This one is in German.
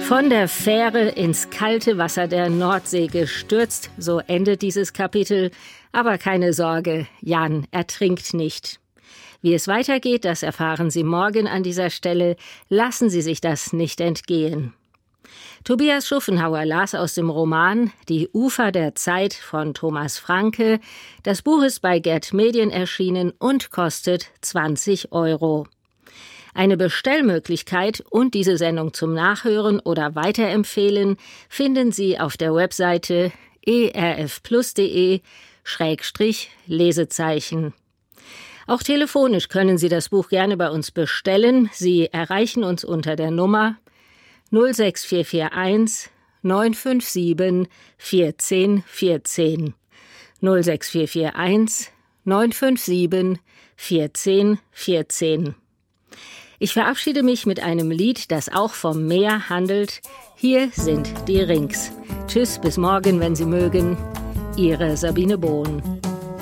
Von der Fähre ins kalte Wasser der Nordsee gestürzt, so endet dieses Kapitel. Aber keine Sorge, Jan ertrinkt nicht. Wie es weitergeht, das erfahren Sie morgen an dieser Stelle. Lassen Sie sich das nicht entgehen. Tobias Schuffenhauer las aus dem Roman Die Ufer der Zeit von Thomas Franke. Das Buch ist bei Gerd Medien erschienen und kostet 20 €. Eine Bestellmöglichkeit und diese Sendung zum Nachhören oder Weiterempfehlen finden Sie auf der Webseite erfplus.de/Lesezeichen. Auch telefonisch können Sie das Buch gerne bei uns bestellen. Sie erreichen uns unter der Nummer 06441 957 1414. 06441 957 1414. Ich verabschiede mich mit einem Lied, das auch vom Meer handelt. Hier sind die Rings. Tschüss, bis morgen, wenn Sie mögen. Ihre Sabine Bohn.